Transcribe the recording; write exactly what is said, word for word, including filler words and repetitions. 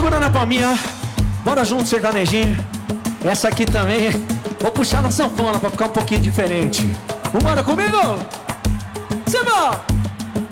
segura na palminha. Bora junto, sertanejinho. Essa aqui também vou puxar na sanfona pra ficar um pouquinho diferente. Vambora comigo? Simba!